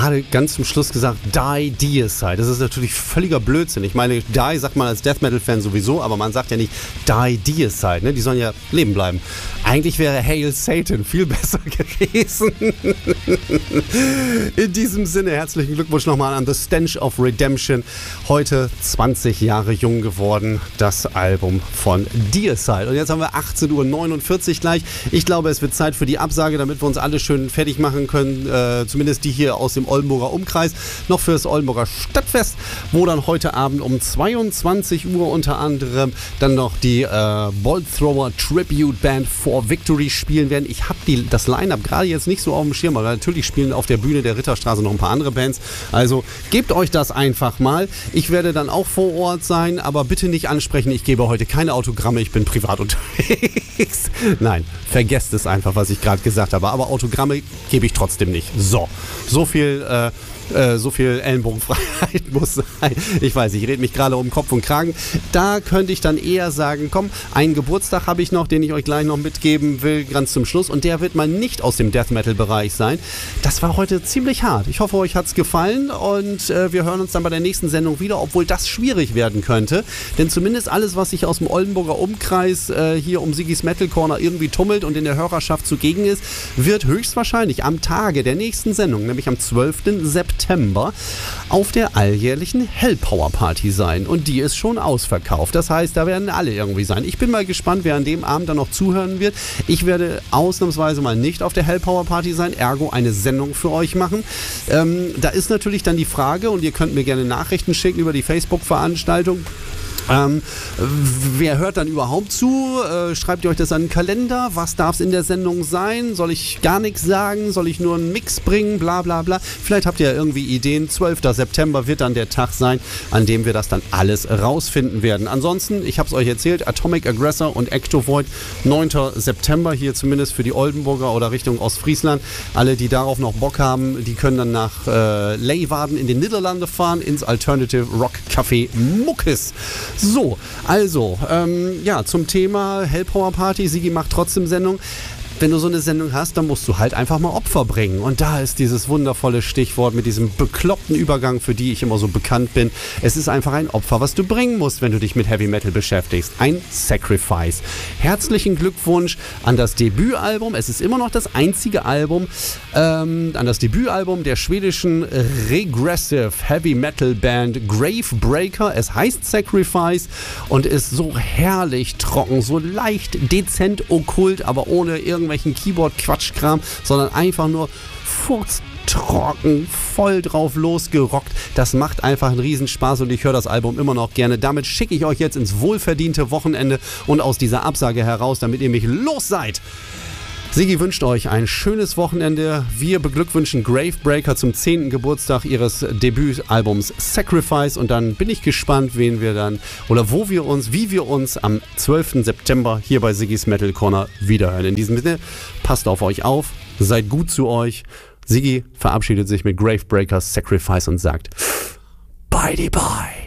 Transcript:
gerade ganz zum Schluss gesagt, Die Deicide. Das ist natürlich völliger Blödsinn. Ich meine, Die sagt man als Death Metal-Fan sowieso, aber man sagt ja nicht Die Deicide. Ne? Die sollen ja leben bleiben. Eigentlich wäre Hail Satan viel besser gewesen. In diesem Sinne, herzlichen Glückwunsch nochmal an The Stench of Redemption. Heute 20 Jahre jung geworden, das Album von Deicide. Und jetzt haben wir 18:49 Uhr gleich. Ich glaube, es wird Zeit für die Absage, damit wir uns alle schön fertig machen können. Zumindest die hier aus dem Oldenburger Umkreis. Noch für das Oldenburger Stadtfest, wo dann heute Abend um 22 Uhr unter anderem dann noch die Bolt Thrower Tribute Band For Victory spielen werden. Ich habe das Line-Up gerade jetzt nicht so auf dem Schirm, aber natürlich spielen auf der Bühne der Ritterstraße noch ein paar andere Bands. Also gebt euch das einfach mal. Ich werde dann auch vor Ort sein, aber bitte nicht ansprechen. Ich gebe heute keine Autogramme, ich bin privat unterwegs. Nein, vergesst es einfach, was ich gerade gesagt habe. Aber Autogramme gebe ich trotzdem nicht. So viel Ellenbogenfreiheit muss sein. Ich weiß, ich rede mich gerade um Kopf und Kragen. Da könnte ich dann eher sagen, komm, einen Geburtstag habe ich noch, den ich euch gleich noch mitgeben will, ganz zum Schluss. Und der wird mal nicht aus dem Death-Metal-Bereich sein. Das war heute ziemlich hart. Ich hoffe, euch hat es gefallen und wir hören uns dann bei der nächsten Sendung wieder, obwohl das schwierig werden könnte. Denn zumindest alles, was sich aus dem Oldenburger Umkreis hier um Sigis Metal Corner irgendwie tummelt und in der Hörerschaft zugegen ist, wird höchstwahrscheinlich am Tage der nächsten Sendung, nämlich am 12. September, auf der alljährlichen Hellpower Party sein. Und die ist schon ausverkauft. Das heißt, da werden alle irgendwie sein. Ich bin mal gespannt, wer an dem Abend dann noch zuhören wird. Ich werde ausnahmsweise mal nicht auf der Hellpower Party sein, ergo eine Sendung für euch machen. Da ist natürlich dann die Frage, und ihr könnt mir gerne Nachrichten schicken über die Facebook-Veranstaltung. Wer hört dann überhaupt zu? Schreibt ihr euch das an den Kalender? Was darf es in der Sendung sein? Soll ich gar nichts sagen? Soll ich nur einen Mix bringen? Bla bla bla. Vielleicht habt ihr ja irgendwie Ideen. 12. September wird dann der Tag sein, an dem wir das dann alles rausfinden werden. Ansonsten, ich habe es euch erzählt, Atomic Aggressor und Ectovoid, 9. September, hier zumindest für die Oldenburger oder Richtung Ostfriesland. Alle, die darauf noch Bock haben, die können dann nach Leeuwarden in den Niederlande fahren, ins Alternative Rock Café Muckes. So, also, zum Thema Hellpower Party. Sigi macht trotzdem Sendung. Wenn du so eine Sendung hast, dann musst du halt einfach mal Opfer bringen. Und da ist dieses wundervolle Stichwort mit diesem bekloppten Übergang, für die ich immer so bekannt bin. Es ist einfach ein Opfer, was du bringen musst, wenn du dich mit Heavy Metal beschäftigst. Ein Sacrifice. Herzlichen Glückwunsch an das Debütalbum. Es ist immer noch das einzige Album, an das Debütalbum der schwedischen Regressive Heavy Metal Band Gravebreaker. Es heißt Sacrifice und ist so herrlich trocken, so leicht dezent okkult, aber ohne irgendwelchen Keyboard-Quatschkram, sondern einfach nur furztrocken, voll drauf losgerockt. Das macht einfach einen Riesenspaß und ich höre das Album immer noch gerne. Damit schicke ich euch jetzt ins wohlverdiente Wochenende und aus dieser Absage heraus, damit ihr mich los seid. Sigi wünscht euch ein schönes Wochenende. Wir beglückwünschen Gravebreaker zum 10. Geburtstag ihres Debütalbums Sacrifice und dann bin ich gespannt, wie wir uns am 12. September hier bei Sigis Metal Corner wiederhören. In diesem Sinne, passt auf euch auf, seid gut zu euch. Sigi verabschiedet sich mit Gravebreakers Sacrifice und sagt Bye-bye.